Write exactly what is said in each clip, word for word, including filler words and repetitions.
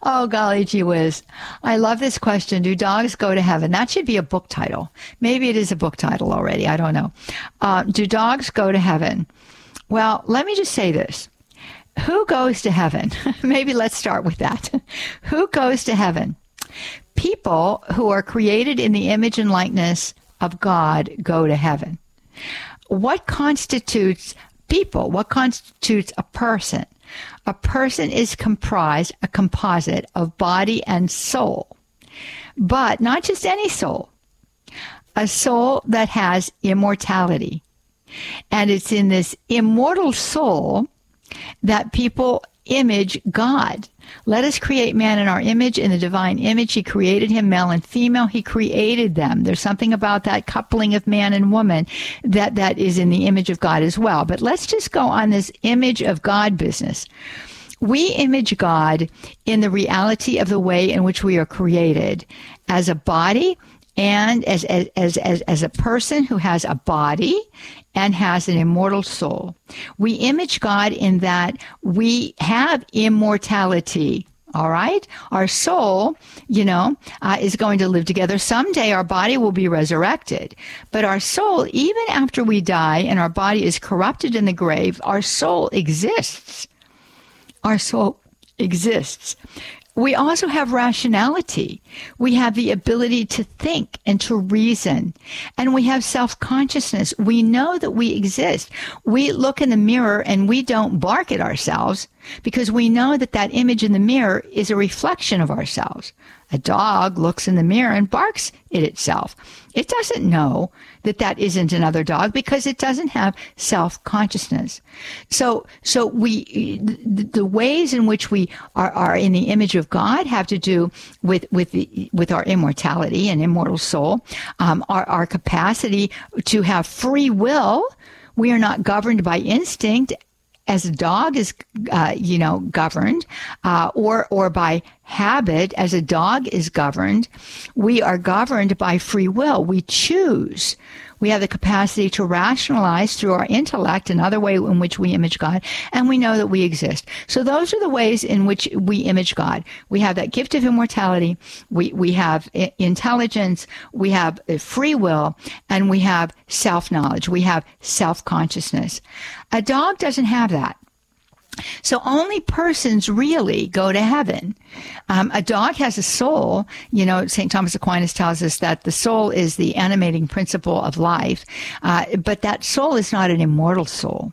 Oh, golly gee whiz. I love this question. Do dogs go to heaven? That should be a book title. Maybe it is a book title already. I don't know. Uh, do dogs go to heaven? Well, let me just say this. Who goes to heaven? Maybe let's start with that. Who goes to heaven? People who are created in the image and likeness of God go to heaven. What constitutes people? What constitutes a person? A person is comprised, a composite of body and soul, but not just any soul, a soul that has immortality. And it's in this immortal soul that people image God. Let us create man in our image, in the divine image. He created him, male and female. He created them. There's something about that coupling of man and woman that, that is in the image of God as well. But let's just go on this image of God business. We image God in the reality of the way in which we are created as a body and as, as, as, as, as a person who has a body and has an immortal soul. We image God in that we have immortality. All right. Our soul, you know, uh, is going to live together. Someday our body will be resurrected. But our soul, even after we die and our body is corrupted in the grave, our soul exists. Our soul exists. We also have rationality. We have the ability to think and to reason. And we have self-consciousness. We know that we exist. We look in the mirror and we don't bark at ourselves because we know that that image in the mirror is a reflection of ourselves. A dog looks in the mirror and barks at itself. It doesn't know that that isn't another dog because it doesn't have self-consciousness. So, so we, the, the ways in which we are, are in the image of God have to do with, with the, with our immortality and immortal soul, um, our, our capacity to have free will. We are not governed by instinct as a dog is, uh, you know, governed, uh, or, or by habit as a dog is governed. We are governed by free will. We choose. We have the capacity to rationalize through our intellect, another way in which we image God, and we know that we exist. So those are the ways in which we image God. We have that gift of immortality, we, we have I- intelligence, we have free will, and we have self-knowledge. We have self-consciousness. A dog doesn't have that. So only persons really go to heaven. Um, a dog has a soul. You know, Saint Thomas Aquinas tells us that the soul is the animating principle of life, uh, but that soul is not an immortal soul.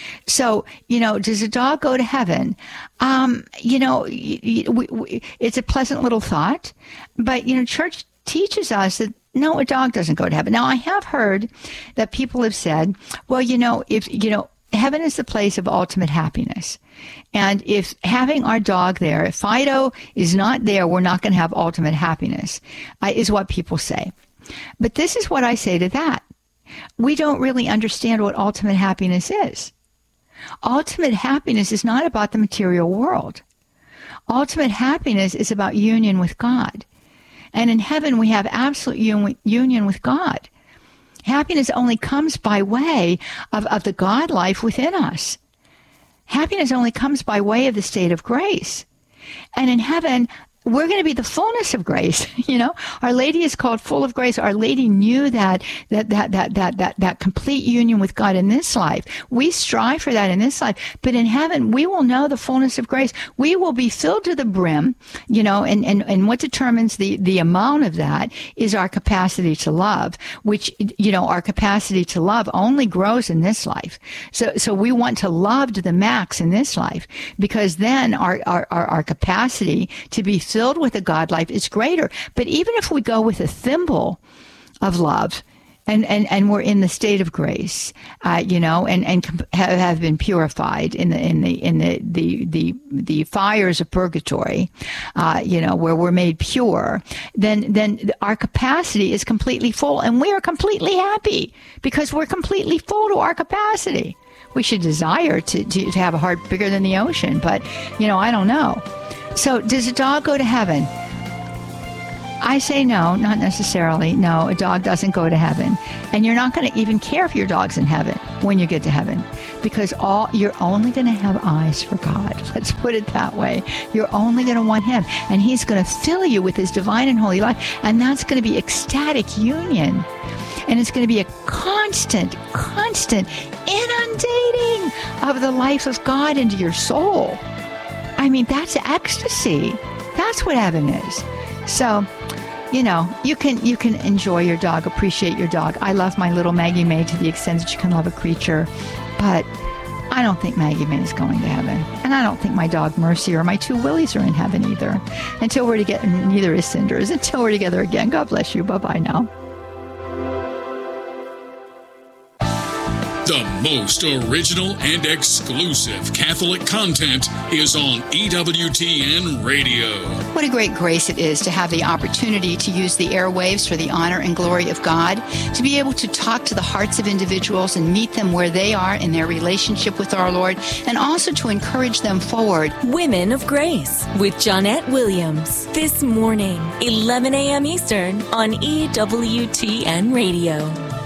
So, you know, does a dog go to heaven? Um, you know, we, we, it's a pleasant little thought, but, you know, church teaches us that no, a dog doesn't go to heaven. Now, I have heard that people have said, well, you know, if, you know, heaven is the place of ultimate happiness. And if having our dog there, if Fido is not there, we're not going to have ultimate happiness, uh, is what people say. But this is what I say to that. We don't really understand what ultimate happiness is. Ultimate happiness is not about the material world. Ultimate happiness is about union with God. And in heaven, we have absolute un- union with God. Happiness only comes by way of, of the God life within us. Happiness only comes by way of the state of grace. And in heaven, we're going to be the fullness of grace. You know, Our Lady is called full of grace. Our Lady knew that, that, that, that, that, that, that complete union with God in this life. We strive for that in this life, but in heaven, we will know the fullness of grace. We will be filled to the brim, you know, and, and, and what determines the, the amount of that is our capacity to love, which, you know, our capacity to love only grows in this life. So, so we want to love to the max in this life because then our, our, our, our capacity to be filled filled with a God life is greater. But even if we go with a thimble of love and, and, and we're in the state of grace, uh, you know, and, and have, have been purified in the, in the, in the, the, the, the fires of purgatory, uh, you know, where we're made pure, then, then our capacity is completely full and we are completely happy because we're completely full to our capacity. We should desire to, to, to have a heart bigger than the ocean, but, you know, I don't know. So does a dog go to heaven? I say no, not necessarily. No, a dog doesn't go to heaven. And you're not going to even care if your dog's in heaven when you get to heaven, because all you're only going to have eyes for God. Let's put it that way. You're only going to want him, and he's going to fill you with his divine and holy life, and that's going to be ecstatic union. And it's going to be a constant, constant inundating of the life of God into your soul. I mean, that's ecstasy. That's what heaven is. So, you know, you can you can enjoy your dog, appreciate your dog. I love my little Maggie May to the extent that you can love a creature, but I don't think Maggie May is going to heaven. And I don't think my dog Mercy or my two Willies are in heaven either. Until we're together, neither is Cinders. Until we're together again. God bless you. Bye-bye now. The most original and exclusive Catholic content is on E W T N Radio. What a great grace it is to have the opportunity to use the airwaves for the honor and glory of God, to be able to talk to the hearts of individuals and meet them where they are in their relationship with our Lord, and also to encourage them forward. Women of Grace with Johnnette Williams. This morning, eleven a.m. Eastern on E W T N Radio.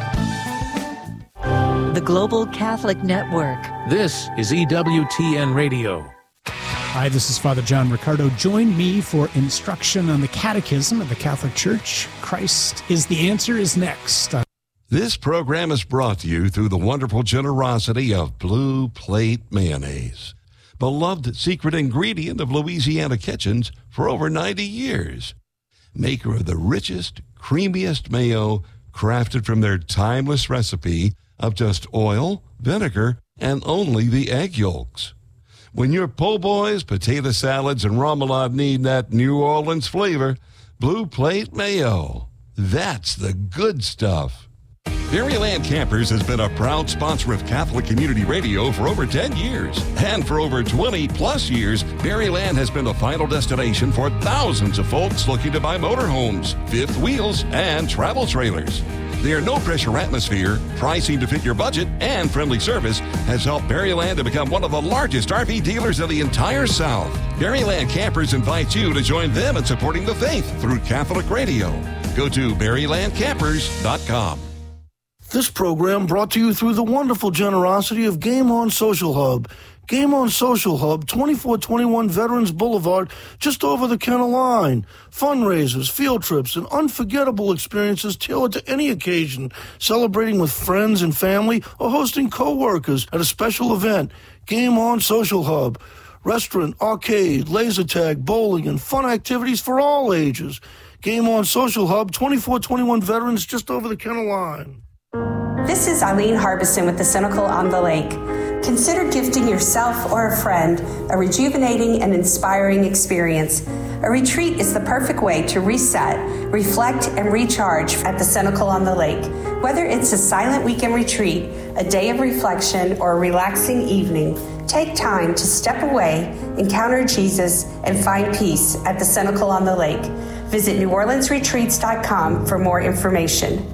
The Global Catholic Network. This is E W T N Radio. Hi, this is Father John Riccardo. Join me for instruction on the Catechism of the Catholic Church. Christ is the Answer is next. This program is brought to you through the wonderful generosity of Blue Plate Mayonnaise, beloved secret ingredient of Louisiana kitchens for over ninety years. Maker of the richest, creamiest mayo, crafted from their timeless recipe of just oil, vinegar, and only the egg yolks. When your po' boys, potato salads, and remoulade need that New Orleans flavor, Blue Plate Mayo. That's the good stuff. Berryland Campers has been a proud sponsor of Catholic Community Radio for over ten years. And for over twenty plus years, Berryland has been the final destination for thousands of folks looking to buy motorhomes, fifth wheels, and travel trailers. Their no-pressure atmosphere, pricing to fit your budget, and friendly service has helped Berryland to become one of the largest R V dealers in the entire South. Berryland Campers invites you to join them in supporting the faith through Catholic Radio. Go to berryland campers dot com. This program brought to you through the wonderful generosity of Game On Social Hub. Game On Social Hub, twenty-four twenty-one Veterans Boulevard, just over the Kenner line. Fundraisers, field trips, and unforgettable experiences tailored to any occasion, celebrating with friends and family or hosting co-workers at a special event. Game On Social Hub. Restaurant, arcade, laser tag, bowling, and fun activities for all ages. Game On Social Hub, twenty-four twenty-one Veterans, just over the Kenner line. This is Eileen Harbison with the Cenacle on the Lake. Consider gifting yourself or a friend a rejuvenating and inspiring experience. A retreat is the perfect way to reset, reflect, and recharge at the Cenacle on the Lake. Whether it's a silent weekend retreat, a day of reflection, or a relaxing evening, take time to step away, encounter Jesus, and find peace at the Cenacle on the Lake. Visit new orleans retreats dot com for more information.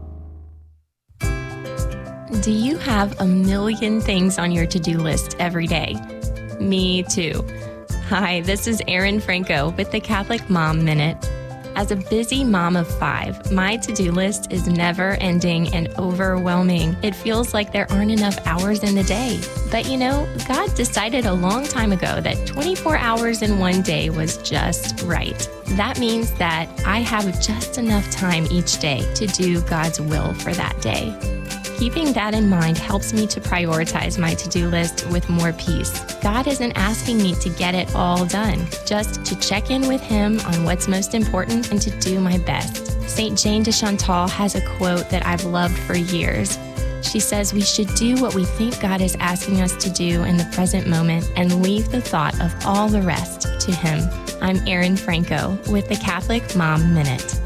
Do you have a million things on your to-do list every day? Me too. Hi, this is Erin Franco with the Catholic Mom Minute. As a busy mom of five, my to-do list is never-ending and overwhelming. It feels like there aren't enough hours in the day. But you know, God decided a long time ago that twenty-four hours in one day was just right. That means that I have just enough time each day to do God's will for that day. Keeping that in mind helps me to prioritize my to-do list with more peace. God isn't asking me to get it all done, just to check in with Him on what's most important and to do my best. Saint Jane de Chantal has a quote that I've loved for years. She says we should do what we think God is asking us to do in the present moment and leave the thought of all the rest to Him. I'm Erin Franco with the Catholic Mom Minute.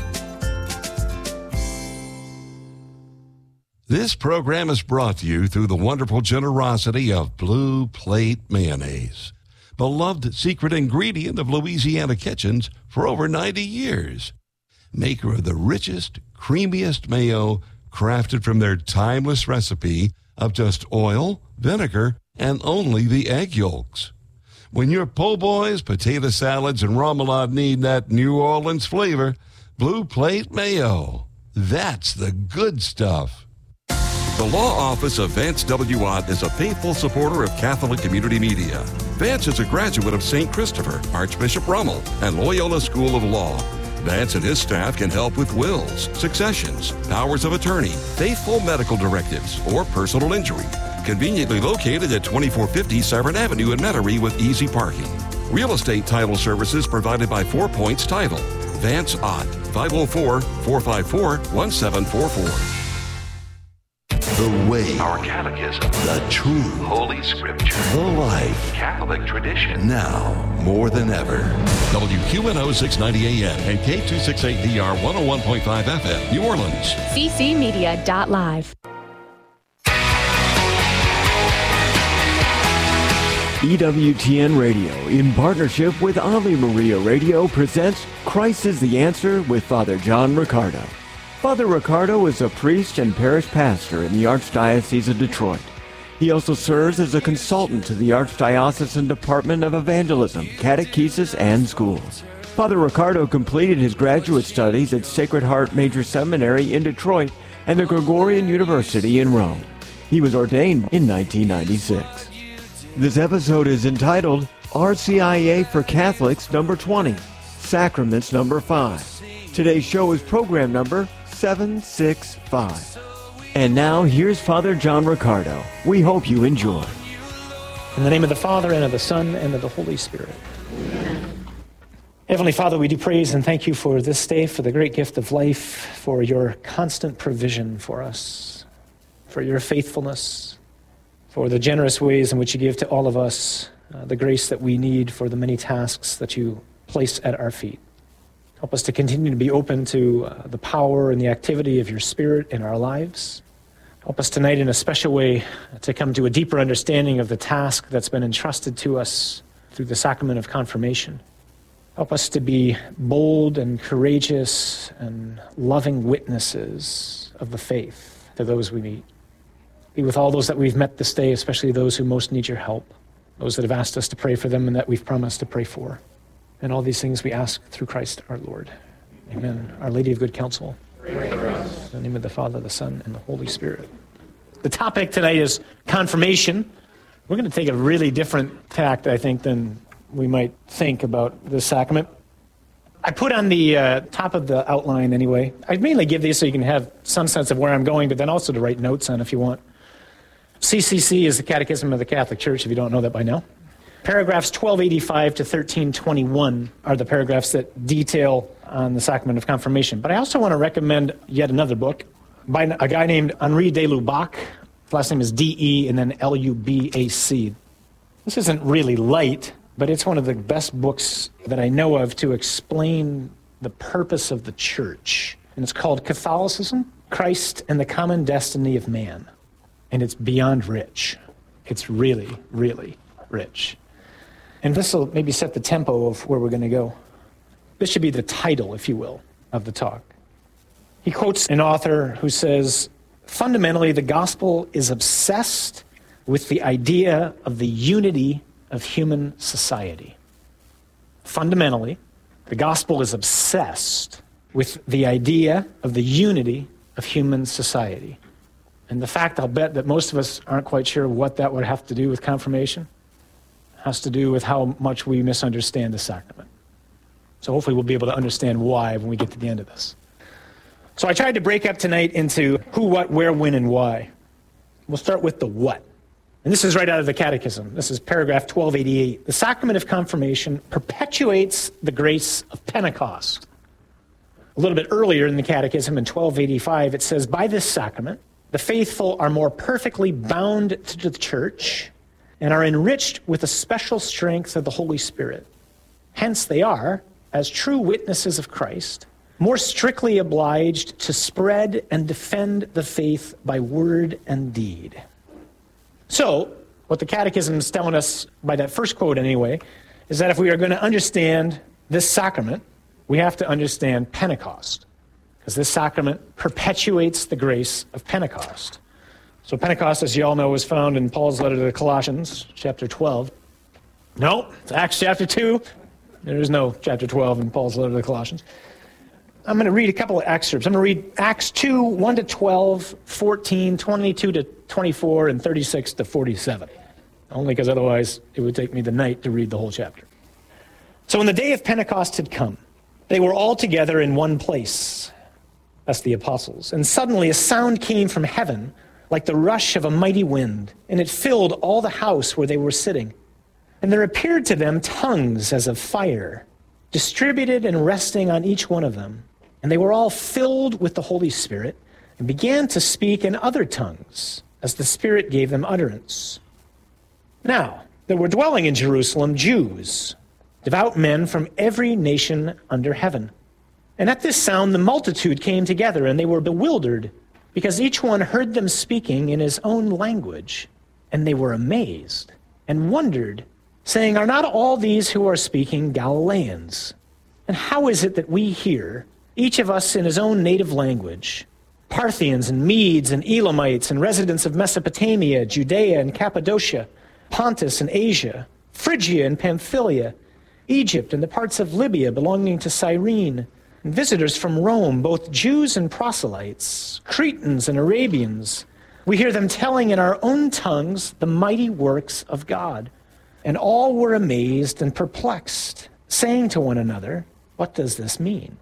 This program is brought to you through the wonderful generosity of Blue Plate Mayonnaise, beloved secret ingredient of Louisiana kitchens for over ninety years. Maker of the richest, creamiest mayo, crafted from their timeless recipe of just oil, vinegar, and only the egg yolks. When your po' boys, potato salads, and remoulade need that New Orleans flavor, Blue Plate Mayo. That's the good stuff. The Law Office of Vance W. Ott is a faithful supporter of Catholic Community Media. Vance is a graduate of Saint Christopher, Archbishop Rummel, and Loyola School of Law. Vance and his staff can help with wills, successions, powers of attorney, faithful medical directives, or personal injury. Conveniently located at twenty-four fifty Severn Avenue in Metairie with easy parking. Real estate title services provided by Four Points Title. Vance Ott, five oh four, four five four, one seven four four. The way, our catechism, the truth, Holy Scripture, the life, Catholic tradition. Now more than ever. W Q N O six ninety A M and K two sixty-eight D R one oh one point five F M, New Orleans. C C media dot live. E W T N Radio, in partnership with Ave Maria Radio, presents Christ is the Answer with Father John Riccardo. Father Riccardo is a priest and parish pastor in the Archdiocese of Detroit. He also serves as a consultant to the Archdiocesan Department of Evangelism, Catechesis, and Schools. Father Riccardo completed his graduate studies at Sacred Heart Major Seminary in Detroit and the Gregorian University in Rome. He was ordained in nineteen ninety-six. This episode is entitled R C I A for Catholics number twenty, Sacraments number five. Today's show is program number seven sixty-five. And now here's Father John Riccardo. We hope you enjoy. In the name of the Father, and of the Son, and of the Holy Spirit. Amen. Heavenly Father, we do praise and thank you for this day, for the great gift of life, for your constant provision for us, for your faithfulness, for the generous ways in which you give to all of us uh, the grace that we need for the many tasks that you place at our feet. Help us to continue to be open to uh, the power and the activity of your Spirit in our lives. Help us tonight in a special way to come to a deeper understanding of the task that's been entrusted to us through the sacrament of confirmation. Help us to be bold and courageous and loving witnesses of the faith to those we meet. Be with all those that we've met this day, especially those who most need your help, those that have asked us to pray for them and that we've promised to pray for. And all these things we ask through Christ our Lord. Amen. Our Lady of Good Counsel. Pray for us. In the name of the Father, the Son, and the Holy Spirit. The topic tonight is confirmation. We're going to take a really different tact, I think, than we might think about this sacrament. I put on the uh, top of the outline anyway. I mainly give these so you can have some sense of where I'm going, but then also to write notes on if you want. C C C is the Catechism of the Catholic Church, if you don't know that by now. Paragraphs twelve eighty-five to thirteen twenty-one are the paragraphs that detail on the sacrament of confirmation. But I also want to recommend yet another book by a guy named Henri de Lubac. His last name is D E and then L U B A C. This isn't really light, but it's one of the best books that I know of to explain the purpose of the church. And it's called Catholicism, Christ, and the Common Destiny of Man. And it's beyond rich. It's really, really rich. And this will maybe set the tempo of where we're going to go. This should be the title, if you will, of the talk. He quotes an author who says, fundamentally, the gospel is obsessed with the idea of the unity of human society. Fundamentally, the gospel is obsessed with the idea of the unity of human society. And the fact, I'll bet, that most of us aren't quite sure what that would have to do with confirmation has to do with how much we misunderstand the sacrament. So hopefully we'll be able to understand why when we get to the end of this. So I tried to break up tonight into who, what, where, when, and why. We'll start with the what. And this is right out of the Catechism. This is paragraph twelve eighty-eight. The sacrament of confirmation perpetuates the grace of Pentecost. A little bit earlier in the Catechism, in twelve eighty-five, it says, by this sacrament, the faithful are more perfectly bound to the church and are enriched with the special strength of the Holy Spirit. Hence they are, as true witnesses of Christ, more strictly obliged to spread and defend the faith by word and deed. So, what the Catechism is telling us by that first quote anyway, is that if we are going to understand this sacrament, we have to understand Pentecost. Because this sacrament perpetuates the grace of Pentecost. So Pentecost, as you all know, was found in Paul's letter to the Colossians, chapter twelve. No, it's Acts chapter two. There is no chapter twelve in Paul's letter to the Colossians. I'm going to read a couple of excerpts. I'm going to read Acts two, one to twelve, fourteen, twenty-two to twenty-four, and thirty-six to forty-seven. Only because otherwise it would take me the night to read the whole chapter. So when the day of Pentecost had come, they were all together in one place. That's the apostles. And suddenly a sound came from heaven like the rush of a mighty wind, and it filled all the house where they were sitting. And there appeared to them tongues as of fire, distributed and resting on each one of them. And they were all filled with the Holy Spirit and began to speak in other tongues as the Spirit gave them utterance. Now, there were dwelling in Jerusalem Jews, devout men from every nation under heaven. And at this sound the multitude came together, and they were bewildered, because each one heard them speaking in his own language. And they were amazed and wondered, saying, "Are not all these who are speaking Galileans? And how is it that we hear, each of us in his own native language, Parthians and Medes and Elamites and residents of Mesopotamia, Judea and Cappadocia, Pontus and Asia, Phrygia and Pamphylia, Egypt and the parts of Libya belonging to Cyrene, and visitors from Rome, both Jews and proselytes, Cretans and Arabians. We hear them telling in our own tongues the mighty works of God." And all were amazed and perplexed, saying to one another, "What does this mean?"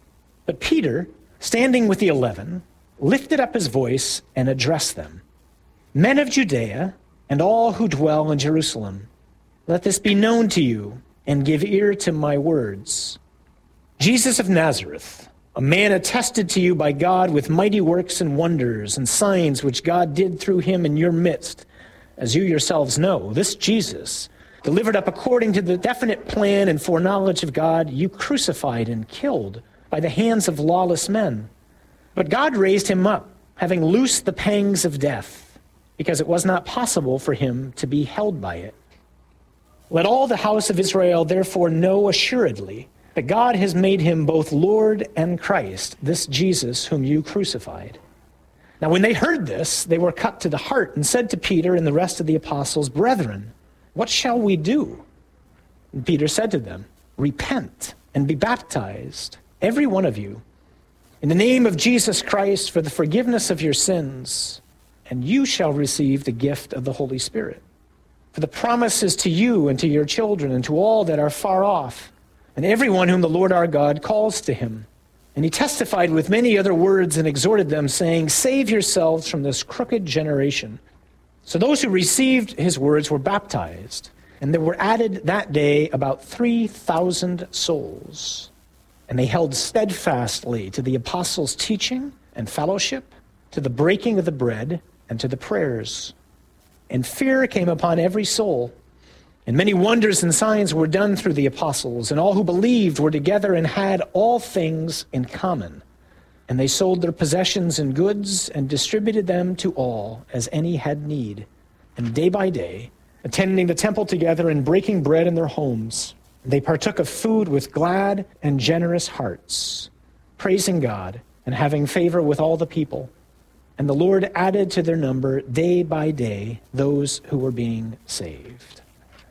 But Peter, standing with the eleven, lifted up his voice and addressed them. "Men of Judea, and all who dwell in Jerusalem, let this be known to you, and give ear to my words. Jesus of Nazareth, a man attested to you by God with mighty works and wonders and signs which God did through him in your midst, as you yourselves know, this Jesus, delivered up according to the definite plan and foreknowledge of God, you crucified and killed by the hands of lawless men. But God raised him up, having loosed the pangs of death, because it was not possible for him to be held by it. Let all the house of Israel therefore know assuredly that God has made him both Lord and Christ, this Jesus whom you crucified." Now when they heard this, they were cut to the heart and said to Peter and the rest of the apostles, "Brethren, what shall we do?" And Peter said to them, "Repent and be baptized, every one of you, in the name of Jesus Christ for the forgiveness of your sins, and you shall receive the gift of the Holy Spirit. For the promise is to you and to your children and to all that are far off, and everyone whom the Lord our God calls to him." And he testified with many other words and exhorted them, saying, "Save yourselves from this crooked generation." So those who received his words were baptized, and there were added that day about three thousand souls. And they held steadfastly to the apostles' teaching and fellowship, to the breaking of the bread, and to the prayers. And fear came upon every soul. And many wonders and signs were done through the apostles, and all who believed were together and had all things in common. And they sold their possessions and goods and distributed them to all as any had need. And day by day, attending the temple together and breaking bread in their homes, they partook of food with glad and generous hearts, praising God and having favor with all the people. And the Lord added to their number day by day those who were being saved.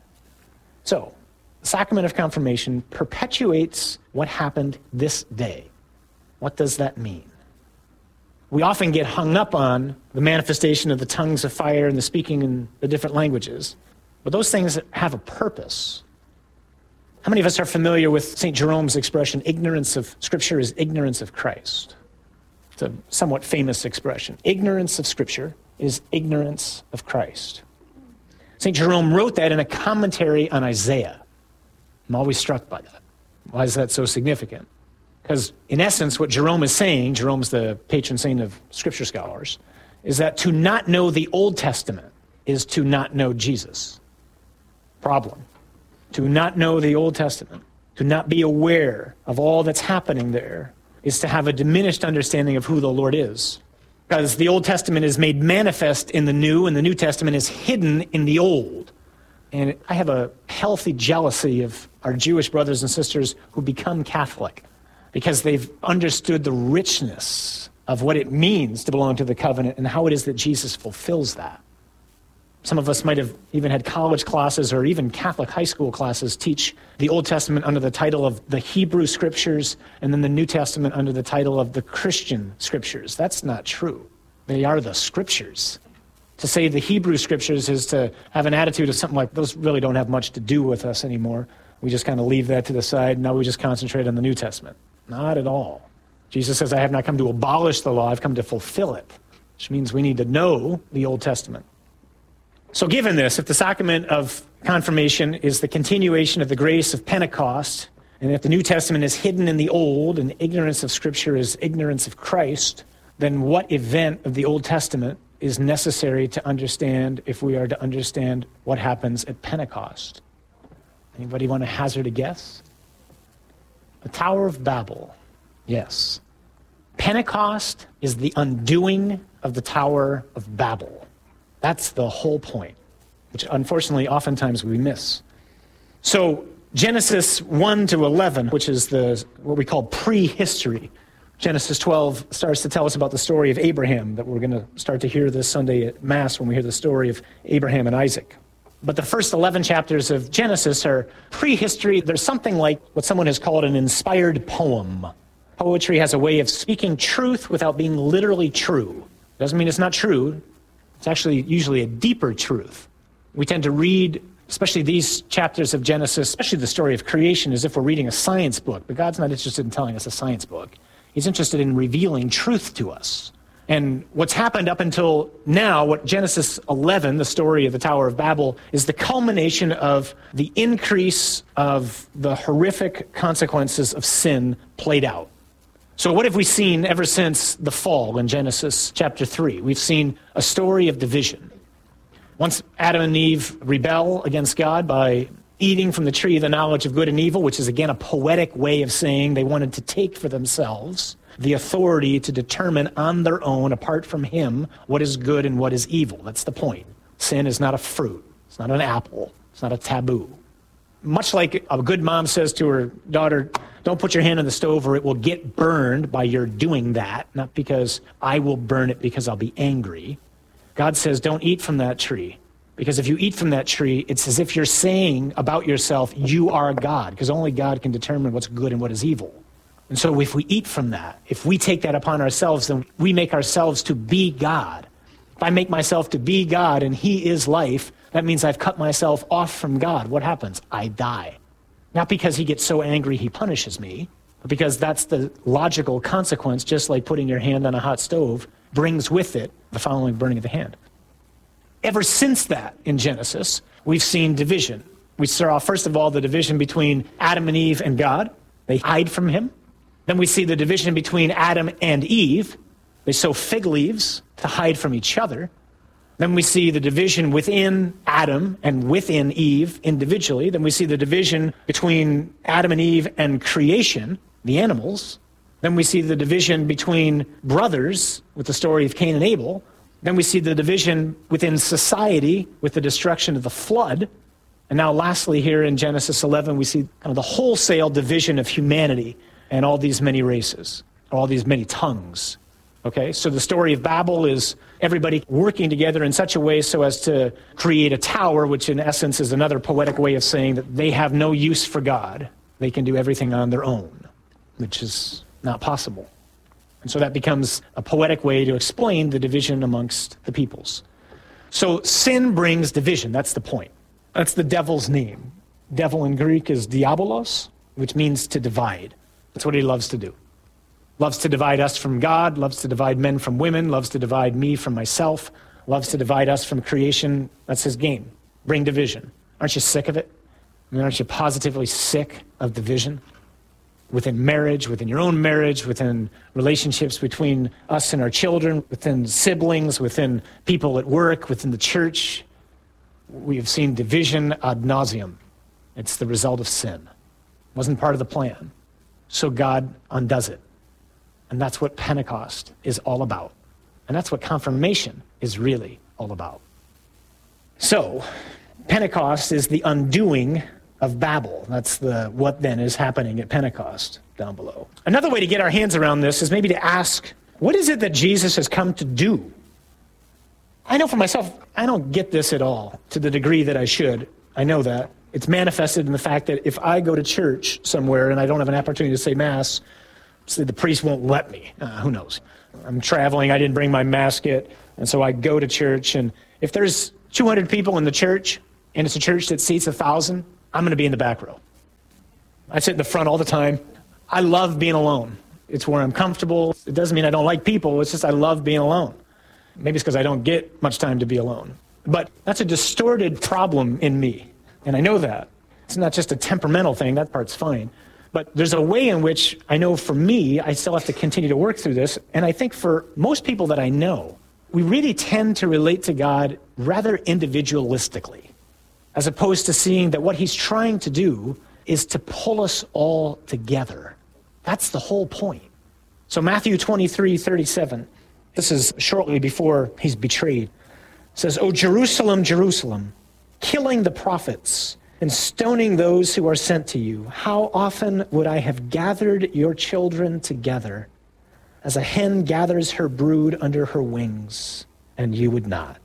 So, the sacrament of confirmation perpetuates what happened this day. What does that mean? We often get hung up on the manifestation of the tongues of fire and the speaking in the different languages, but those things have a purpose. How many of us are familiar with Saint Jerome's expression, ignorance of Scripture is ignorance of Christ? It's a somewhat famous expression. Ignorance of Scripture is ignorance of Christ. Saint Jerome wrote that in a commentary on Isaiah. I'm always struck by that. Why is that so significant? Because in essence, what Jerome is saying, Jerome's the patron saint of Scripture scholars, is that to not know the Old Testament is to not know Jesus. Problem. To not know the Old Testament, to not be aware of all that's happening there, is to have a diminished understanding of who the Lord is. Because the Old Testament is made manifest in the New, and the New Testament is hidden in the Old. And I have a healthy jealousy of our Jewish brothers and sisters who become Catholic, because they've understood the richness of what it means to belong to the covenant and how it is that Jesus fulfills that. Some of us might have even had college classes or even Catholic high school classes teach the Old Testament under the title of the Hebrew Scriptures and then the New Testament under the title of the Christian Scriptures. That's not true. They are the Scriptures. To say the Hebrew Scriptures is to have an attitude of something like, those really don't have much to do with us anymore. We just kind of leave that to the side. Now we just concentrate on the New Testament. Not at all. Jesus says, I have not come to abolish the law, I've come to fulfill it, which means we need to know the Old Testament. So given this, if the sacrament of confirmation is the continuation of the grace of Pentecost, and if the New Testament is hidden in the Old, and ignorance of Scripture is ignorance of Christ, then what event of the Old Testament is necessary to understand if we are to understand what happens at Pentecost? Anybody want to hazard a guess? The Tower of Babel. Yes. Pentecost is the undoing of the Tower of Babel. That's the whole point, which unfortunately oftentimes we miss. So Genesis one to eleven, which is the what we call prehistory. Genesis twelve starts to tell us about the story of Abraham that we're going to start to hear this Sunday at Mass when we hear the story of Abraham and Isaac. But the first eleven chapters of Genesis are prehistory. There's something like what someone has called an inspired poem. Poetry has a way of speaking truth without being literally true. Doesn't mean it's not true. It's actually usually a deeper truth. We tend to read, especially these chapters of Genesis, especially the story of creation, as if we're reading a science book. But God's not interested in telling us a science book. He's interested in revealing truth to us. And what's happened up until now, what Genesis eleven, the story of the Tower of Babel, is the culmination of the increase of the horrific consequences of sin played out. So what have we seen ever since the fall in Genesis chapter three? We've seen a story of division. Once Adam and Eve rebel against God by eating from the tree of the knowledge of good and evil, which is again a poetic way of saying they wanted to take for themselves the authority to determine on their own, apart from him, what is good and what is evil. That's the point. Sin is not a fruit. It's not an apple. It's not a taboo. Much like a good mom says to her daughter, don't put your hand on the stove or it will get burned by your doing that, not because I will burn it because I'll be angry. God says, don't eat from that tree. Because if you eat from that tree, it's as if you're saying about yourself, you are God, because only God can determine what's good and what is evil. And so if we eat from that, if we take that upon ourselves, then we make ourselves to be God. If I make myself to be God and he is life, that means I've cut myself off from God. What happens? I die. Not because he gets so angry he punishes me, but because that's the logical consequence, just like putting your hand on a hot stove brings with it the following burning of the hand. Ever since that, in Genesis, we've seen division. We saw, first of all, the division between Adam and Eve and God. They hide from him. Then we see the division between Adam and Eve. They sew fig leaves to hide from each other. Then we see the division within Adam and within Eve individually. Then we see the division between Adam and Eve and creation, the animals. Then we see the division between brothers with the story of Cain and Abel. Then we see the division within society with the destruction of the flood. And now lastly here in Genesis eleven, we see kind of the wholesale division of humanity and all these many races, all these many tongues. Okay, so the story of Babel is everybody working together in such a way so as to create a tower, which in essence is another poetic way of saying that they have no use for God. They can do everything on their own, which is not possible. And so that becomes a poetic way to explain the division amongst the peoples. So sin brings division. That's the point. That's the devil's name. Devil in Greek is diabolos, which means to divide. That's what he loves to do. Loves to divide us from God, loves to divide men from women, loves to divide me from myself, loves to divide us from creation. That's his game. Bring division. Aren't you sick of it? I mean, aren't you positively sick of division? Within marriage, within your own marriage, within relationships between us and our children, within siblings, within people at work, within the church. We have seen division ad nauseum. It's the result of sin. It wasn't part of the plan. So God undoes it. And that's what Pentecost is all about. And that's what confirmation is really all about. So, Pentecost is the undoing of Babel. That's the what then is happening at Pentecost down below. Another way to get our hands around this is maybe to ask, what is it that Jesus has come to do? I know for myself, I don't get this at all to the degree that I should. I know that. It's manifested in the fact that if I go to church somewhere and I don't have an opportunity to say Mass, so the priest won't let me. Uh, who knows? I'm traveling, I didn't bring my masket, and so I go to church, and if there's two hundred people in the church, and it's a church that seats one thousand, I'm going to be in the back row. I sit in the front all the time. I love being alone. It's where I'm comfortable. It doesn't mean I don't like people, it's just I love being alone. Maybe it's because I don't get much time to be alone. But that's a distorted problem in me, and I know that. It's not just a temperamental thing, that part's fine. But there's a way in which I know for me, I still have to continue to work through this. And I think for most people that I know, we really tend to relate to God rather individualistically, as opposed to seeing that what he's trying to do is to pull us all together. That's the whole point. So Matthew twenty-three thirty-seven, this is shortly before he's betrayed, says, "O Jerusalem, Jerusalem, killing the prophets and stoning those who are sent to you, how often would I have gathered your children together as a hen gathers her brood under her wings, and you would not."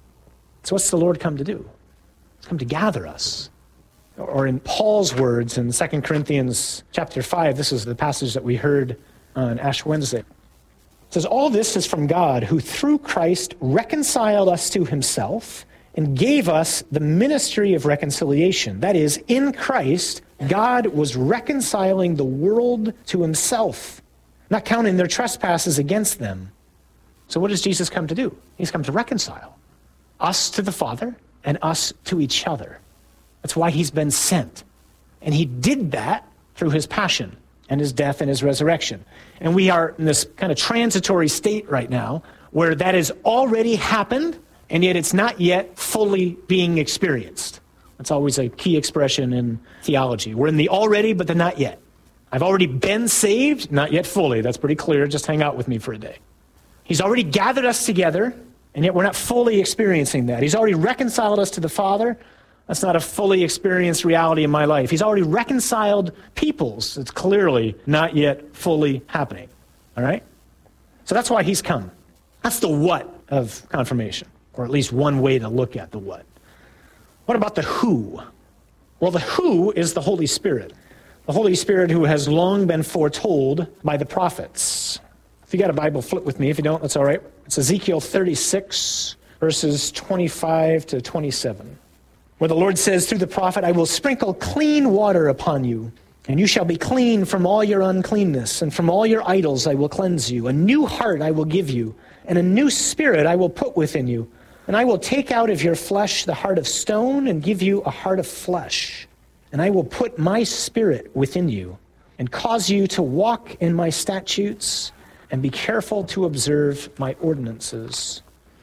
So what's the Lord come to do? He's come to gather us. Or in Paul's words in Second Corinthians chapter five, this is the passage that we heard on Ash Wednesday. It says, "All this is from God, who through Christ reconciled us to himself and gave us the ministry of reconciliation." That is, in Christ, God was reconciling the world to himself, not counting their trespasses against them. So what does Jesus come to do? He's come to reconcile us to the Father and us to each other. That's why he's been sent. And he did that through his passion and his death and his resurrection. And we are in this kind of transitory state right now where that has already happened, and yet it's not yet fully being experienced. That's always a key expression in theology. We're in the already, but the not yet. I've already been saved, not yet fully. That's pretty clear. Just hang out with me for a day. He's already gathered us together, and yet we're not fully experiencing that. He's already reconciled us to the Father. That's not a fully experienced reality in my life. He's already reconciled peoples. It's clearly not yet fully happening. All right? So that's why he's come. That's the what of confirmation, or at least one way to look at the what. What about the who? Well, the who is the Holy Spirit. The Holy Spirit who has long been foretold by the prophets. If you got a Bible, flip with me. If you don't, that's all right. It's Ezekiel thirty-six, verses twenty-five to twenty-seven. Where the Lord says through the prophet, "I will sprinkle clean water upon you, and you shall be clean from all your uncleanness, and from all your idols I will cleanse you. A new heart I will give you, and a new spirit I will put within you. And I will take out of your flesh the heart of stone and give you a heart of flesh. And I will put my spirit within you, and cause you to walk in my statutes, and be careful to observe my ordinances."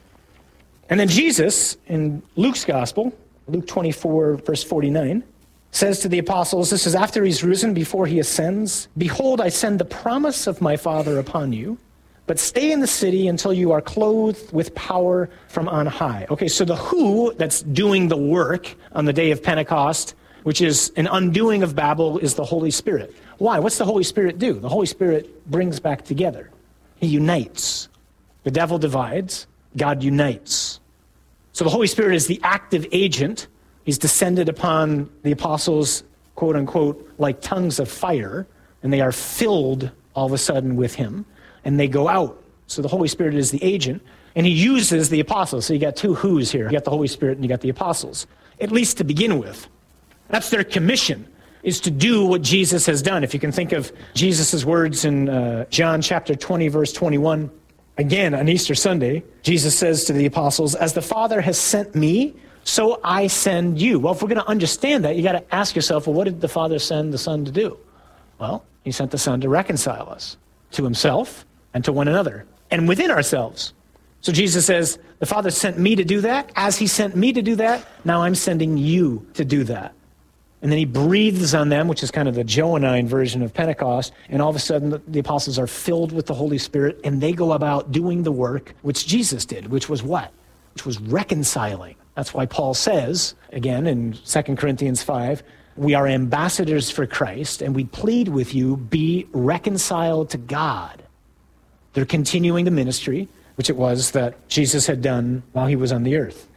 And then Jesus, in Luke's gospel, Luke twenty-four, verse forty-nine, says to the apostles, this is after he's risen, before he ascends, "Behold, I send the promise of my Father upon you, but stay in the city until you are clothed with power from on high." Okay, so the who that's doing the work on the day of Pentecost, which is an undoing of Babel, is the Holy Spirit. Why? What's the Holy Spirit do? The Holy Spirit brings back together. He unites. The devil divides, God unites. So the Holy Spirit is the active agent. He's descended upon the apostles, quote unquote, like tongues of fire, and they are filled all of a sudden with him, and they go out. So the Holy Spirit is the agent, and he uses the apostles. So you got two who's here. You got the Holy Spirit and you got the apostles, at least to begin with. That's their commission, is to do what Jesus has done. If you can think of Jesus' words in uh, John chapter twenty, verse twenty-one, again, on Easter Sunday, Jesus says to the apostles, "As the Father has sent me, so I send you." Well, if we're going to understand that, you got to ask yourself, well, what did the Father send the Son to do? Well, he sent the Son to reconcile us to himself and to one another, and within ourselves. So Jesus says, the Father sent me to do that. As he sent me to do that, now I'm sending you to do that. And then he breathes on them, which is kind of the Johannine version of Pentecost, and all of a sudden the, the apostles are filled with the Holy Spirit, and they go about doing the work which Jesus did, which was what? Which was reconciling. That's why Paul says, again in Second Corinthians five, "We are ambassadors for Christ, and we plead with you, be reconciled to God." They're continuing the ministry. which it was that Jesus had done while he was on the earth.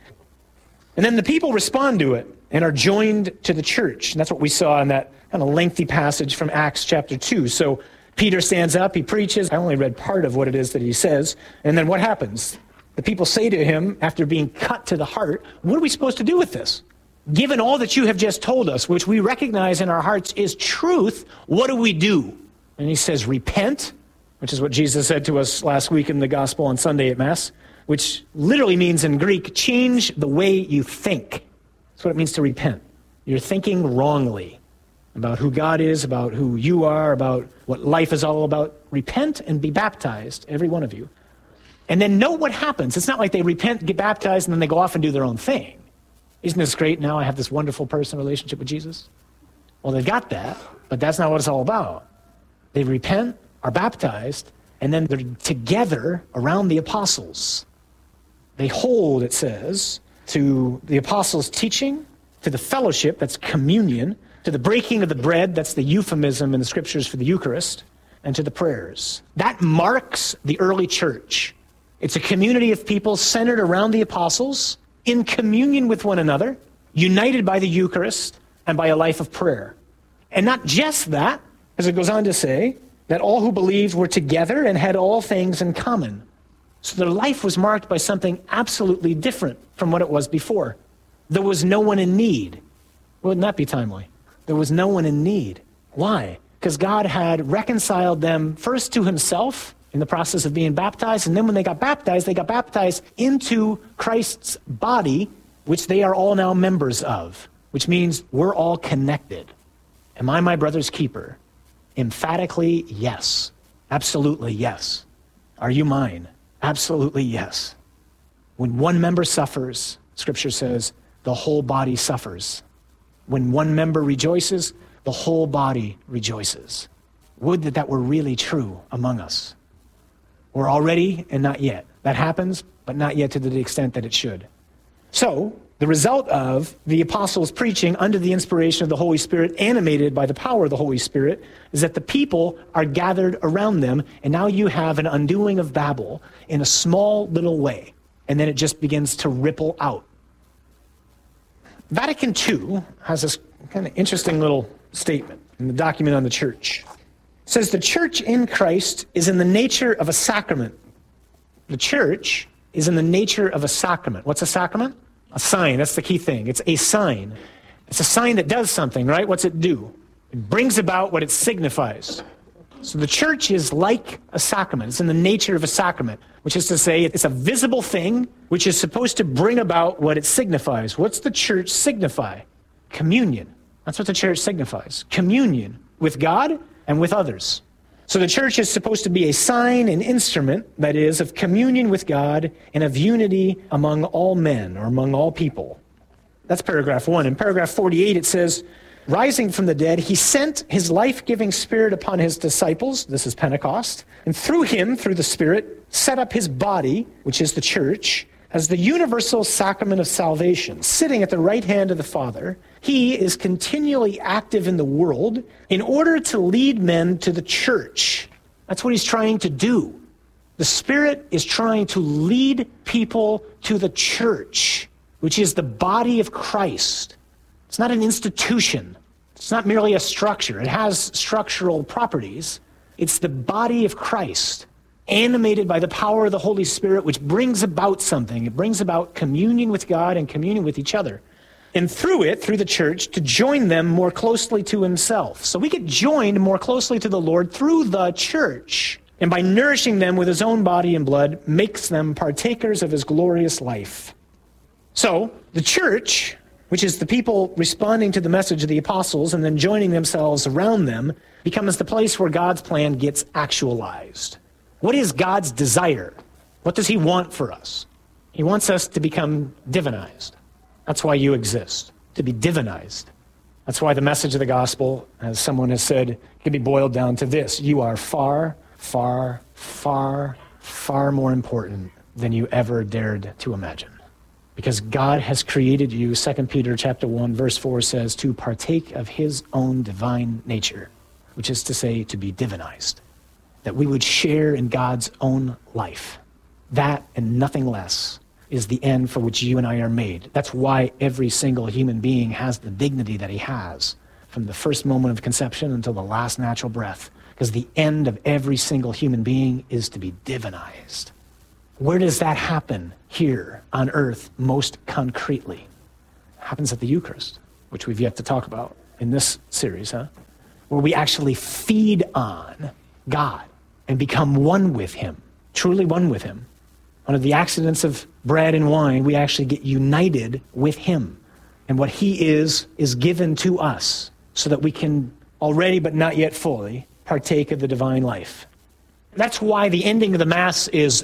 And then the people respond to it and are joined to the church. And that's what we saw in that kind of lengthy passage from Acts chapter two. So Peter stands up, he preaches. I only read part of what it is that he says. And then what happens? The people say to him, after being cut to the heart, what are we supposed to do with this? Given all that you have just told us, which we recognize in our hearts is truth, what do we do? And he says, repent, which is what Jesus said to us last week in the gospel on Sunday at Mass, which literally means in Greek, change the way you think. That's what it means to repent. You're thinking wrongly about who God is, about who you are, about what life is all about. Repent and be baptized, every one of you. And then know what happens. It's not like they repent, get baptized, and then they go off and do their own thing. Isn't this great? Now I have this wonderful personal relationship with Jesus. Well, they've got that, but that's not what it's all about. They repent, are baptized, and then they're together around the apostles. They hold, it says, to the apostles' teaching, to the fellowship, that's communion, to the breaking of the bread, that's the euphemism in the scriptures for the Eucharist, and to the prayers. That marks the early church. It's a community of people centered around the apostles, in communion with one another, united by the Eucharist and by a life of prayer. And not just that, as it goes on to say, that all who believed were together and had all things in common. So their life was marked by something absolutely different from what it was before. There was no one in need. Wouldn't that be timely? There was no one in need. Why? Because God had reconciled them first to himself in the process of being baptized, and then when they got baptized, they got baptized into Christ's body, which they are all now members of, which means we're all connected. Am I my brother's keeper? Emphatically, yes. Absolutely, yes. Are you mine? Absolutely, yes. When one member suffers, Scripture says, the whole body suffers. When one member rejoices, the whole body rejoices. Would that that were really true among us. We're already and not yet. That happens, but not yet to the extent that it should. So, the result of the apostles' preaching under the inspiration of the Holy Spirit, animated by the power of the Holy Spirit, is that the people are gathered around them, and now you have an undoing of Babel in a small little way, and then it just begins to ripple out. Vatican Two has this kind of interesting little statement in the document on the church. It says the church in Christ is in the nature of a sacrament. The church is in the nature of a sacrament. What's a sacrament? A sign. That's the key thing. It's a sign. It's a sign that does something, right? What's it do? It brings about what it signifies. So the church is like a sacrament. It's in the nature of a sacrament, which is to say it's a visible thing which is supposed to bring about what it signifies. What's the church signify? Communion. That's what the church signifies. Communion with God and with others. So the church is supposed to be a sign, an instrument, that is, of communion with God and of unity among all men or among all people. That's paragraph one. In paragraph forty-eight, it says, rising from the dead, he sent his life-giving Spirit upon his disciples, this is Pentecost, and through him, through the Spirit, set up his body, which is the church, as the universal sacrament of salvation, sitting at the right hand of the Father. He is continually active in the world in order to lead men to the church. That's what he's trying to do. The Spirit is trying to lead people to the church, which is the body of Christ. It's not an institution. It's not merely a structure. It has structural properties. It's the body of Christ, animated by the power of the Holy Spirit, which brings about something. It brings about communion with God and communion with each other. And through it, through the church, to join them more closely to himself. So we get joined more closely to the Lord through the church. And by nourishing them with his own body and blood, makes them partakers of his glorious life. So the church, which is the people responding to the message of the apostles and then joining themselves around them, becomes the place where God's plan gets actualized. What is God's desire? What does he want for us? He wants us to become divinized. That's why you exist, to be divinized. That's why the message of the gospel, as someone has said, can be boiled down to this. You are far, far, far, far more important than you ever dared to imagine. Because God has created you, Second Peter chapter one, verse four says, to partake of his own divine nature, which is to say, to be divinized. That we would share in God's own life. That and nothing less is the end for which you and I are made. That's why every single human being has the dignity that he has from the first moment of conception until the last natural breath. Because the end of every single human being is to be divinized. Where does that happen here on earth most concretely? It happens at the Eucharist, which we've yet to talk about in this series, huh? Where we actually feed on God and become one with him, truly one with him. Under the accidents of bread and wine, we actually get united with him. And what he is, is given to us so that we can already, but not yet fully, partake of the divine life. That's why the ending of the Mass is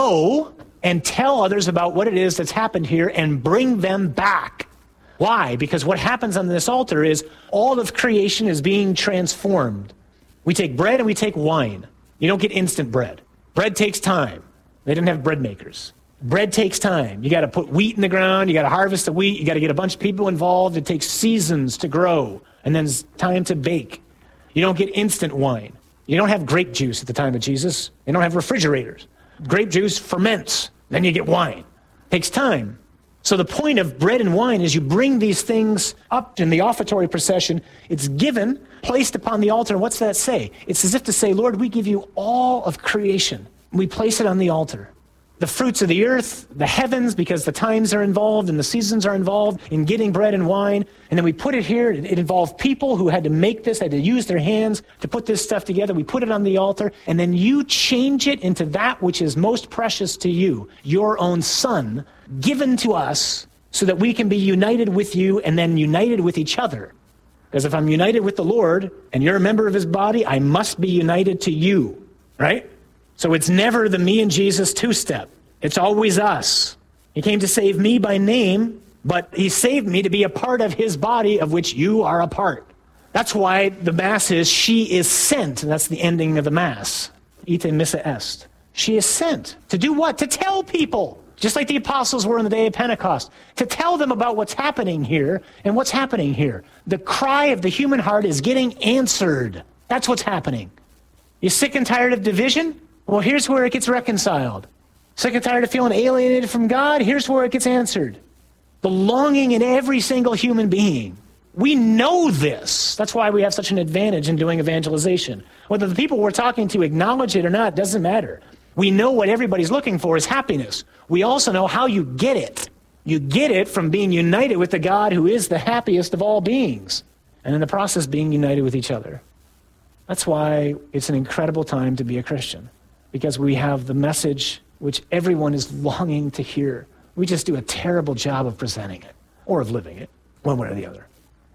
go and tell others about what it is that's happened here and bring them back. Why? Because what happens on this altar is all of creation is being transformed. We take bread and we take wine. You don't get instant bread. Bread takes time. They didn't have bread makers. Bread takes time. You got to put wheat in the ground. You got to harvest the wheat. You got to get a bunch of people involved. It takes seasons to grow, and then it's time to bake. You don't get instant wine. You don't have grape juice at the time of Jesus. They don't have refrigerators. Grape juice ferments. Then you get wine. It takes time. So the point of bread and wine is you bring these things up in the offertory procession. It's given, placed upon the altar. What's that say? It's as if to say, Lord, we give you all of creation. We place it on the altar. The fruits of the earth, the heavens, because the times are involved and the seasons are involved in getting bread and wine. And then we put it here. It, it involved people who had to make this, had to use their hands to put this stuff together. We put it on the altar, and then you change it into that which is most precious to you, your own Son, given to us so that we can be united with you and then united with each other. Because if I'm united with the Lord and you're a member of his body, I must be united to you, right? So it's never the me and Jesus two-step. It's always us. He came to save me by name, but he saved me to be a part of his body of which you are a part. That's why the Mass is, she is sent. And that's the ending of the Mass. Ite missa est. She is sent. To do what? To tell people. Just like the apostles were on the day of Pentecost. To tell them about what's happening here and what's happening here. The cry of the human heart is getting answered. That's what's happening. You sick and tired of division? Well, here's where it gets reconciled. Sick and tired of feeling alienated from God? Here's where it gets answered. The longing in every single human being. We know this. That's why we have such an advantage in doing evangelization. Whether the people we're talking to acknowledge it or not doesn't matter. We know what everybody's looking for is happiness. We also know how you get it. You get it from being united with the God who is the happiest of all beings. And in the process, being united with each other. That's why it's an incredible time to be a Christian. Because we have the message which everyone is longing to hear. We just do a terrible job of presenting it, or of living it, one way or the other.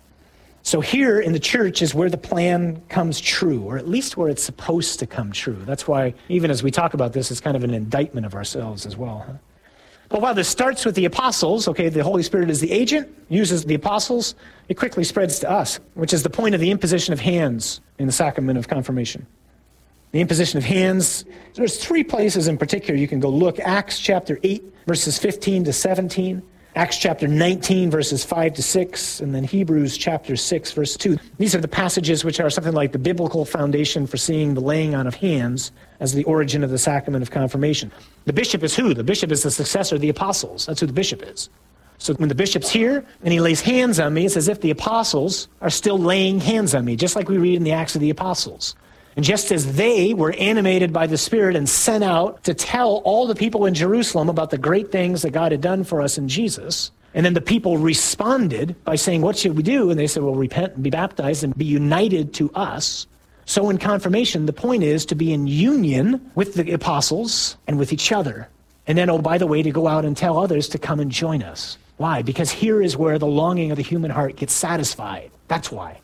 So here in the church is where the plan comes true, or at least where it's supposed to come true. That's why, even as we talk about this, it's kind of an indictment of ourselves as well. Huh? But while this starts with the apostles, okay, the Holy Spirit is the agent, uses the apostles, it quickly spreads to us, which is the point of the imposition of hands in the sacrament of confirmation. The imposition of hands, there's three places in particular you can go look. Acts chapter eight, verses fifteen to seventeen. Acts chapter nineteen, verses five to six. And then Hebrews chapter six, verse two. These are the passages which are something like the biblical foundation for seeing the laying on of hands as the origin of the sacrament of confirmation. The bishop is who? The bishop is the successor of the apostles. That's who the bishop is. So when the bishop's here and he lays hands on me, it's as if the apostles are still laying hands on me, just like we read in the Acts of the Apostles. And just as they were animated by the Spirit and sent out to tell all the people in Jerusalem about the great things that God had done for us in Jesus, and then the people responded by saying, what should we do? And they said, well, repent and be baptized and be united to us. So in confirmation, the point is to be in union with the apostles and with each other. And then, oh, by the way, to go out and tell others to come and join us. Why? Because here is where the longing of the human heart gets satisfied. That's why.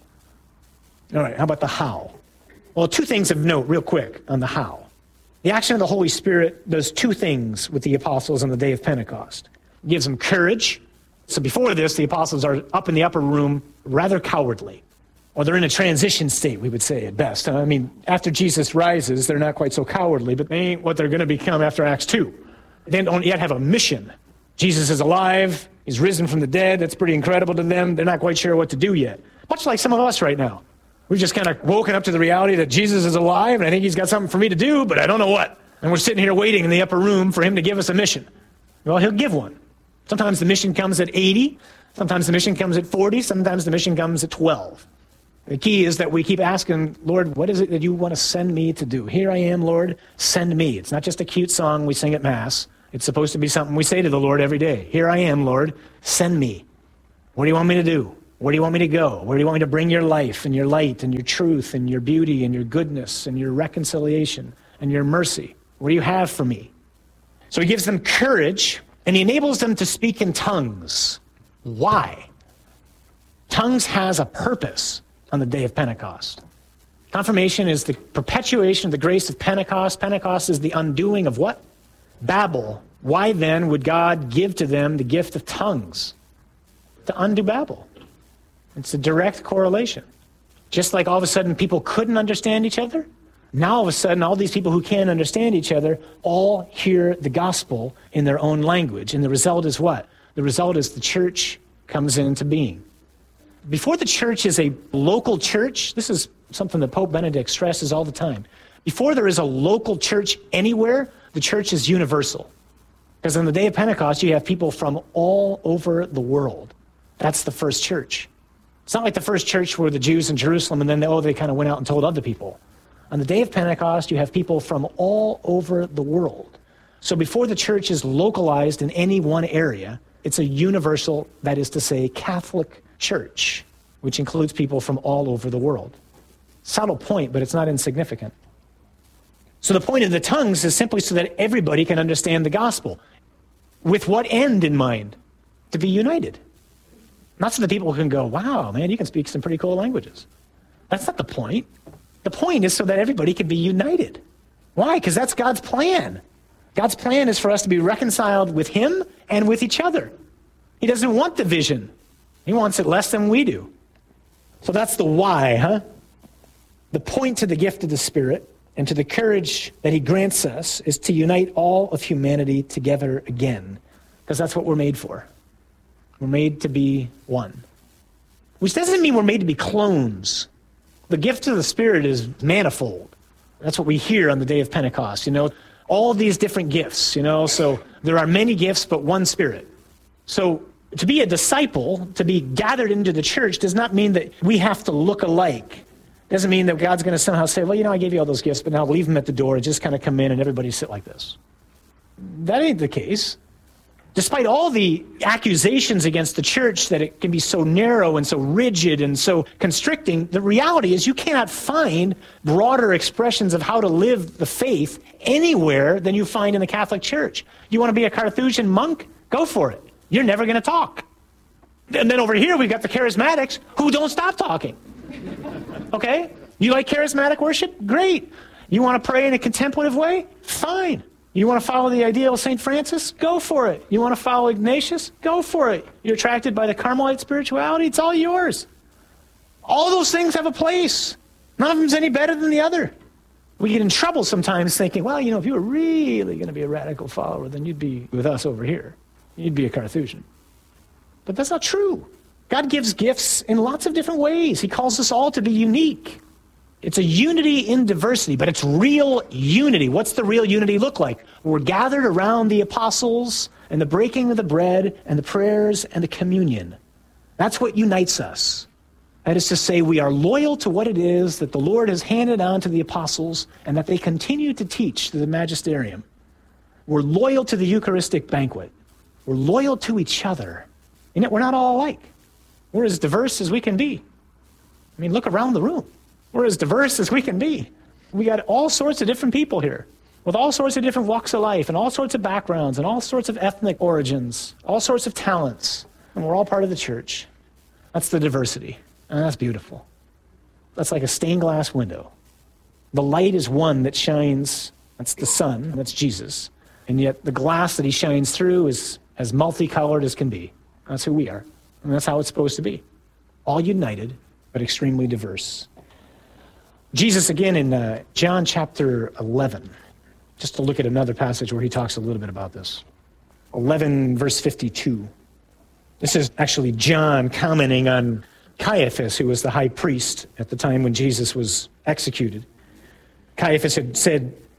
All right, how about the how? Well, two things of note real quick on the how. The action of the Holy Spirit does two things with the apostles on the day of Pentecost. It gives them courage. So before this, the apostles are up in the upper room, rather cowardly. Or they're in a transition state, we would say at best. I mean, after Jesus rises, they're not quite so cowardly, but they ain't what they're going to become after Acts two. They don't yet have a mission. Jesus is alive. He's risen from the dead. That's pretty incredible to them. They're not quite sure what to do yet. Much like some of us right now. We've just kind of woken up to the reality that Jesus is alive, and I think he's got something for me to do, but I don't know what. And we're sitting here waiting in the upper room for him to give us a mission. Well, he'll give one. Sometimes the mission comes at eighty. Sometimes the mission comes at forty. Sometimes the mission comes at twelve. The key is that we keep asking, Lord, what is it that you want to send me to do? Here I am, Lord, send me. It's not just a cute song we sing at Mass. It's supposed to be something we say to the Lord every day. Here I am, Lord, send me. What do you want me to do? Where do you want me to go? Where do you want me to bring your life and your light and your truth and your beauty and your goodness and your reconciliation and your mercy? What do you have for me? So he gives them courage, and he enables them to speak in tongues. Why? Tongues has a purpose on the day of Pentecost. Confirmation is the perpetuation of the grace of Pentecost. Pentecost is the undoing of what? Babel. Why then would God give to them the gift of tongues? To undo Babel. It's a direct correlation. Just like all of a sudden people couldn't understand each other, now all of a sudden all these people who can't understand each other all hear the gospel in their own language. And the result is what? The result is the church comes into being. Before the church is a local church, this is something that Pope Benedict stresses all the time. Before there is a local church anywhere, the church is universal. Because on the day of Pentecost, you have people from all over the world. That's the first church. It's not like the first church were the Jews in Jerusalem and then, oh, they kind of went out and told other people. On the day of Pentecost, you have people from all over the world. So before the church is localized in any one area, it's a universal, that is to say, Catholic church, which includes people from all over the world. Subtle point, but it's not insignificant. So the point of the tongues is simply so that everybody can understand the gospel. With what end in mind? To be united. Not so that people can go, wow, man, you can speak some pretty cool languages. That's not the point. The point is so that everybody can be united. Why? Because that's God's plan. God's plan is for us to be reconciled with him and with each other. He doesn't want division. He wants it less than we do. So that's the why, huh? The point to the gift of the Spirit and to the courage that he grants us is to unite all of humanity together again, because that's what we're made for. We're made to be one. Which doesn't mean we're made to be clones. The gift of the Spirit is manifold. That's what we hear on the day of Pentecost, you know, all these different gifts, you know, so there are many gifts, but one Spirit. So to be a disciple, to be gathered into the church, does not mean that we have to look alike. Doesn't mean that God's going to somehow say, well, you know, I gave you all those gifts, but now leave them at the door and just kind of come in and everybody sit like this. That ain't the case. Despite all the accusations against the church that it can be so narrow and so rigid and so constricting, the reality is you cannot find broader expressions of how to live the faith anywhere than you find in the Catholic Church. You want to be a Carthusian monk? Go for it. You're never going to talk. And then over here, we've got the charismatics who don't stop talking. Okay? You like charismatic worship? Great. You want to pray in a contemplative way? Fine. You want to follow the ideal of Saint Francis? Go for it. You want to follow Ignatius? Go for it. You're attracted by the Carmelite spirituality? It's all yours. All those things have a place. None of them's any better than the other. We get in trouble sometimes thinking, well, you know, if you were really going to be a radical follower, then you'd be with us over here. You'd be a Carthusian. But that's not true. God gives gifts in lots of different ways. He calls us all to be unique. It's a unity in diversity, but it's real unity. What's the real unity look like? We're gathered around the apostles and the breaking of the bread and the prayers and the communion. That's what unites us. That is to say, we are loyal to what it is that the Lord has handed on to the apostles and that they continue to teach to the magisterium. We're loyal to the Eucharistic banquet. We're loyal to each other. And yet we're not all alike. We're as diverse as we can be. I mean, look around the room. We're as diverse as we can be. We got all sorts of different people here with all sorts of different walks of life and all sorts of backgrounds and all sorts of ethnic origins, all sorts of talents. And we're all part of the church. That's the diversity. And that's beautiful. That's like a stained glass window. The light is one that shines. That's the sun. That's Jesus. And yet the glass that he shines through is as multicolored as can be. That's who we are. And that's how it's supposed to be. All united, but extremely diverse. Jesus, again, in uh, John chapter eleven, just to look at another passage where he talks a little bit about this. eleven, verse fifty-two. This is actually John commenting on Caiaphas, who was the high priest at the time when Jesus was executed. Caiaphas had said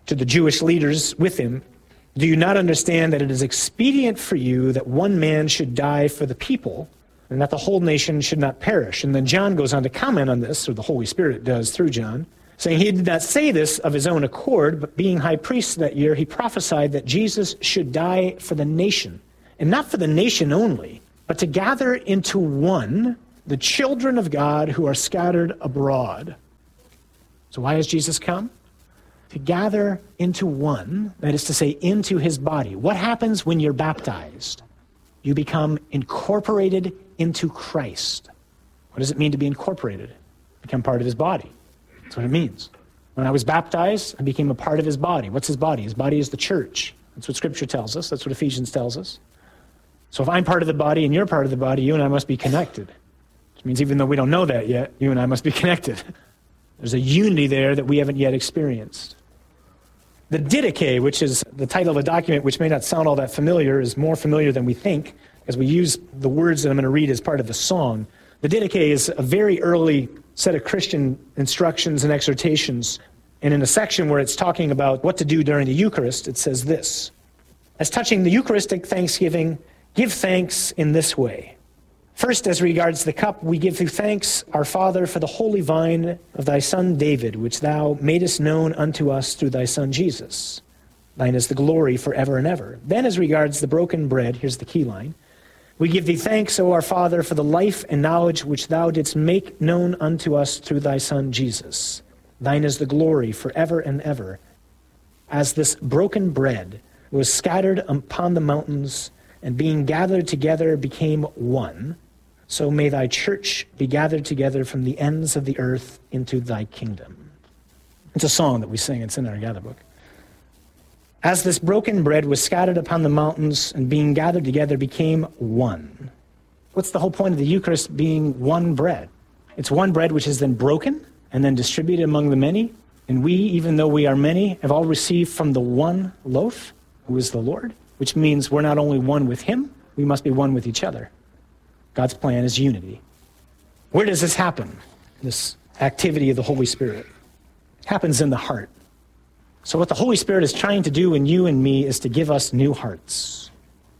to the Jewish leaders with him, do you not understand that it is expedient for you that one man should die for the people, and that the whole nation should not perish? And then John goes on to comment on this, or the Holy Spirit does through John, saying he did not say this of his own accord, but being high priest that year, he prophesied that Jesus should die for the nation, and not for the nation only, but to gather into one the children of God who are scattered abroad. So why has Jesus come? To gather into one, that is to say, into his body. What happens when you're baptized? You become incorporated into Christ. What does it mean to be incorporated? Become part of his body. That's what it means. When I was baptized, I became a part of his body. What's his body? His body is the church. That's what Scripture tells us. That's what Ephesians tells us. So if I'm part of the body and you're part of the body, you and I must be connected. Which means even though we don't know that yet, you and I must be connected. There's a unity there that we haven't yet experienced. The Didache, which is the title of a document which may not sound all that familiar, is more familiar than we think, as we use the words that I'm going to read as part of the song. The Didache is a very early set of Christian instructions and exhortations. And in a section where it's talking about what to do during the Eucharist, it says this: as touching the Eucharistic thanksgiving, give thanks in this way. First, as regards the cup, we give thee thanks, our Father, for the holy vine of thy Son David, which thou madest known unto us through thy Son Jesus. Thine is the glory forever and ever. Then, as regards the broken bread, here's the key line: we give thee thanks, O our Father, for the life and knowledge which thou didst make known unto us through thy Son Jesus. Thine is the glory forever and ever. As this broken bread was scattered upon the mountains, and being gathered together became one, so may thy church be gathered together from the ends of the earth into thy kingdom. It's a song that we sing. It's in our gather book. As this broken bread was scattered upon the mountains and being gathered together became one. What's the whole point of the Eucharist being one bread? It's one bread which is then broken and then distributed among the many. And we, even though we are many, have all received from the one loaf, who is the Lord, which means we're not only one with him, we must be one with each other. God's plan is unity. Where does this happen? This activity of the Holy Spirit. It happens in the heart. So what the Holy Spirit is trying to do in you and me is to give us new hearts.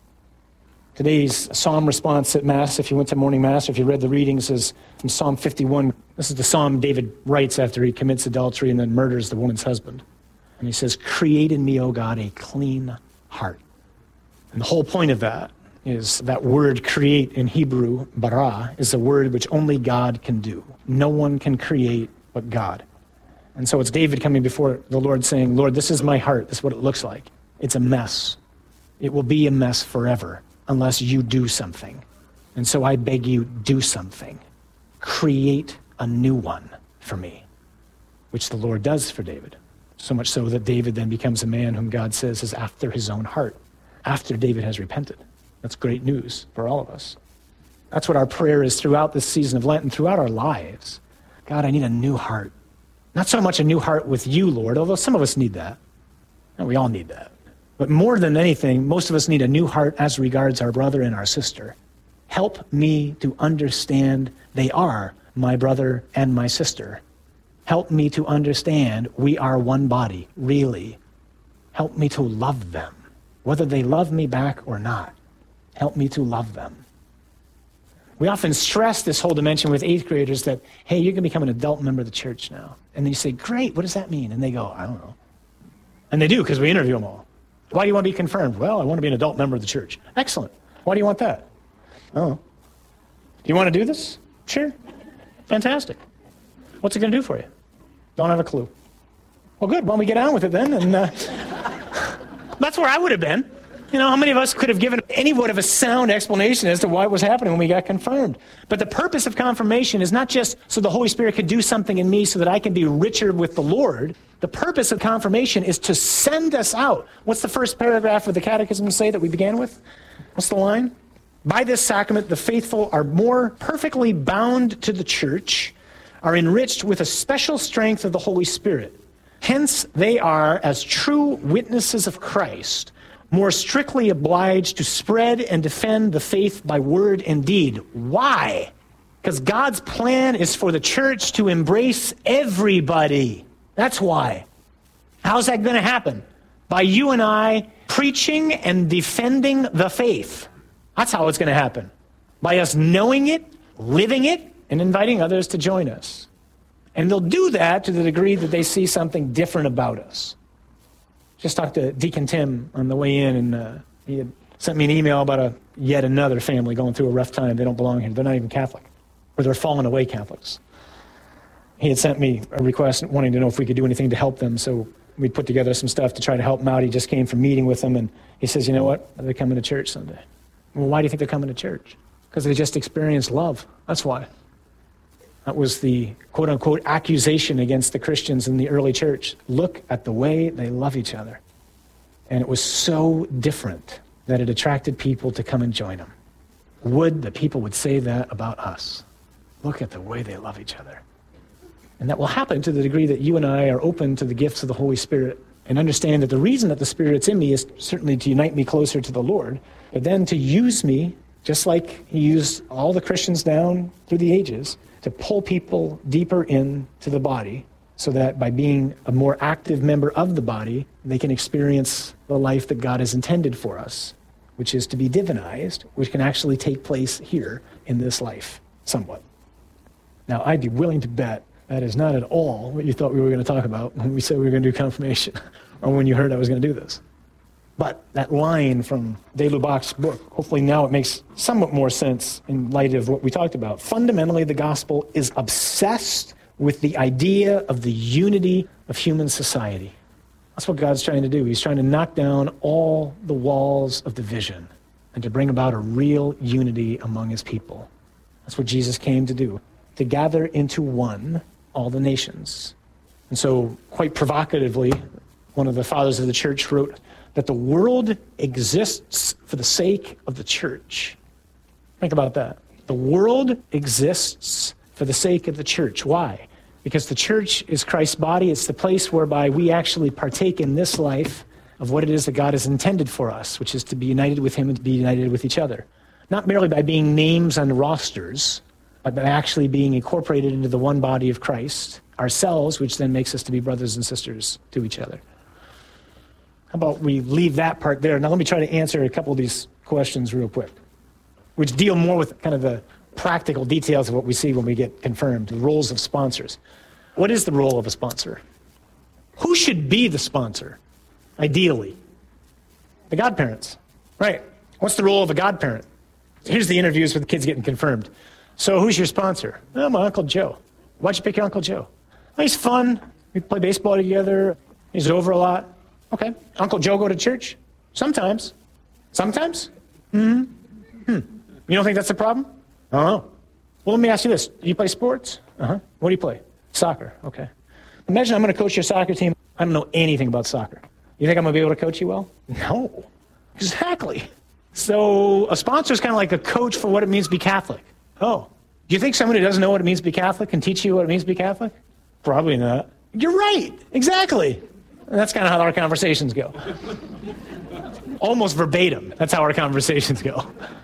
Today's psalm response at Mass, if you went to morning Mass, or if you read the readings, is from Psalm fifty-one. This is the psalm David writes after he commits adultery and then murders the woman's husband. And he says, "Create in me, O God, a clean heart." And the whole point of that is that word create in Hebrew, bara, is a word which only God can do. No one can create but God. And so it's David coming before the Lord saying, Lord, this is my heart. This is what it looks like. It's a mess. It will be a mess forever unless you do something. And so I beg you, do something. Create a new one for me, which the Lord does for David. So much so that David then becomes a man whom God says is after his own heart, after David has repented. That's great news for all of us. That's what our prayer is throughout this season of Lent and throughout our lives. God, I need a new heart. Not so much a new heart with you, Lord, although some of us need that. And we all need that. But more than anything, most of us need a new heart as regards our brother and our sister. Help me to understand they are my brother and my sister. Help me to understand we are one body, really. Help me to love them, whether they love me back or not. Help me to love them. We often stress this whole dimension with eighth graders that, hey, you're going to become an adult member of the church now. And then you say, great, what does that mean? And they go, I don't know. And they do, because we interview them all. Why do you want to be confirmed? Well, I want to be an adult member of the church. Excellent. Why do you want that? Oh. Do you want to do this? Sure. Fantastic. What's it going to do for you? Don't have a clue. Well, good. Why don't we get on with it then? And uh, that's where I would have been. You know, how many of us could have given any word of a sound explanation as to why it was happening when we got confirmed? But the purpose of confirmation is not just so the Holy Spirit could do something in me so that I can be richer with the Lord. The purpose of confirmation is to send us out. What's the first paragraph of the Catechism say that we began with? What's the line? By this sacrament, the faithful are more perfectly bound to the church, are enriched with a special strength of the Holy Spirit. Hence, they are, as true witnesses of Christ, more strictly obliged to spread and defend the faith by word and deed. Why? Because God's plan is for the church to embrace everybody. That's why. How's that going to happen? By you and I preaching and defending the faith. That's how it's going to happen. By us knowing it, living it, and inviting others to join us. And they'll do that to the degree that they see something different about us. Just talked to Deacon Tim on the way in, and uh, he had sent me an email about a yet another family going through a rough time. They don't belong here. They're not even Catholic, or they're fallen away Catholics. He had sent me a request wanting to know if we could do anything to help them, so we put together some stuff to try to help them out. He just came from meeting with them, and he says, you know what? They're coming to church Sunday. Well, why do you think they're coming to church? Because they just experienced love. That's why. That was the quote-unquote accusation against the Christians in the early church. Look at the way they love each other. And it was so different that it attracted people to come and join them. Would that people would say that about us. Look at the way they love each other. And that will happen to the degree that you and I are open to the gifts of the Holy Spirit and understand that the reason that the Spirit's in me is certainly to unite me closer to the Lord, but then to use me, just like he used all the Christians down through the ages, to pull people deeper into the body so that by being a more active member of the body, they can experience the life that God has intended for us, which is to be divinized, which can actually take place here in this life, somewhat. Now, I'd be willing to bet that is not at all what you thought we were going to talk about when we said we were going to do confirmation, or when you heard I was going to do this. But that line from De Lubach's book, hopefully now it makes somewhat more sense in light of what we talked about. Fundamentally, the gospel is obsessed with the idea of the unity of human society. That's what God's trying to do. He's trying to knock down all the walls of division and to bring about a real unity among his people. That's what Jesus came to do, to gather into one all the nations. And so, quite provocatively, one of the fathers of the church wrote that the world exists for the sake of the church. Think about that. The world exists for the sake of the church. Why? Because the church is Christ's body. It's the place whereby we actually partake in this life of what it is that God has intended for us, which is to be united with him and to be united with each other. Not merely by being names on rosters, but by actually being incorporated into the one body of Christ, ourselves, which then makes us to be brothers and sisters to each other. How about we leave that part there? Now let me try to answer a couple of these questions real quick, which deal more with kind of the practical details of what we see when we get confirmed, the roles of sponsors. What is the role of a sponsor? Who should be the sponsor, ideally? The godparents. Right. What's the role of a godparent? Here's the interviews with the kids getting confirmed. So who's your sponsor? Oh, my Uncle Joe. Why'd you pick your Uncle Joe? Oh, he's fun. We play baseball together. He's over a lot. Okay. Uncle Joe go to church? Sometimes. Sometimes? Mm-hmm. Hmm. You don't think that's a problem? I don't know. Well, let me ask you this. Do you play sports? Uh-huh. What do you play? Soccer. Okay. Imagine I'm going to coach your soccer team. I don't know anything about soccer. You think I'm going to be able to coach you well? No. Exactly. So a sponsor is kind of like a coach for what it means to be Catholic. Oh. Do you think someone who doesn't know what it means to be Catholic can teach you what it means to be Catholic? Probably not. You're right. Exactly. And that's kind of how our conversations go. Almost verbatim. That's how our conversations go.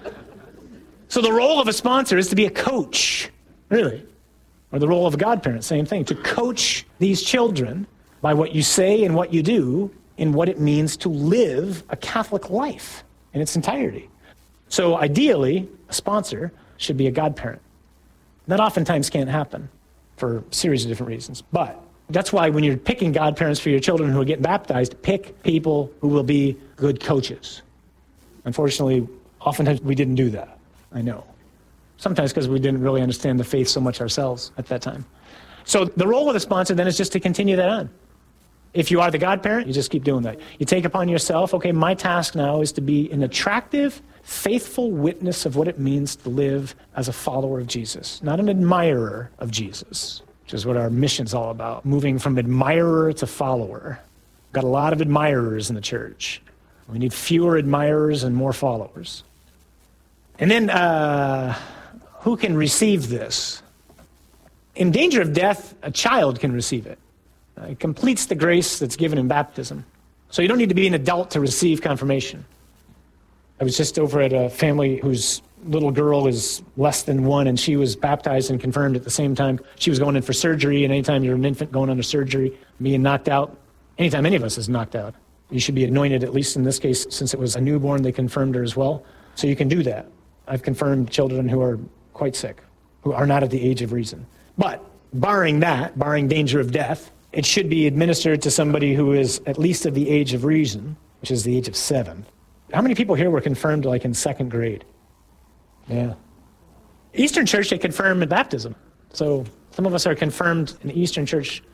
So the role of a sponsor is to be a coach, really. Or the role of a godparent, same thing. To coach these children by what you say and what you do in what it means to live a Catholic life in its entirety. So ideally, a sponsor should be a godparent. That oftentimes can't happen for a series of different reasons. But that's why when you're picking godparents for your children who are getting baptized, pick people who will be good coaches. Unfortunately, oftentimes we didn't do that. I know. Sometimes because we didn't really understand the faith so much ourselves at that time. So the role of the sponsor then is just to continue that on. If you are the godparent, you just keep doing that. You take upon yourself, okay, my task now is to be an attractive, faithful witness of what it means to live as a follower of Jesus, not an admirer of Jesus, which is what our mission's all about, moving from admirer to follower. We've got a lot of admirers in the church. We need fewer admirers and more followers. And then, uh, who can receive this? In danger of death, a child can receive it. Uh, it completes the grace that's given in baptism. So you don't need to be an adult to receive confirmation. I was just over at a family whose little girl is less than one, and she was baptized and confirmed at the same time. She was going in for surgery, and anytime you're an infant going under surgery, being knocked out, anytime any of us is knocked out, you should be anointed, at least in this case, since it was a newborn, they confirmed her as well. So you can do that. I've confirmed children who are quite sick, who are not at the age of reason. But barring that, barring danger of death, it should be administered to somebody who is at least of the age of reason, which is the age of seven. How many people here were confirmed like in second grade? Yeah. Eastern Church, they confirm in baptism. So some of us are confirmed in the Eastern Church